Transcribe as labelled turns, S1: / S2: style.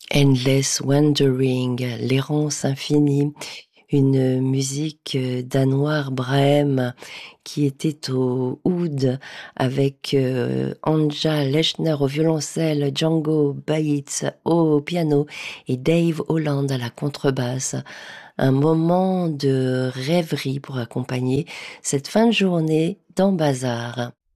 S1: Endless Wandering, l'errance infinie, une musique danoire Brême qui était au oud avec Anja Lechner au violoncelle, Django Baitz au piano et Dave Holland à la contrebasse. Un moment de rêverie pour accompagner cette fin de journée dans Bazar.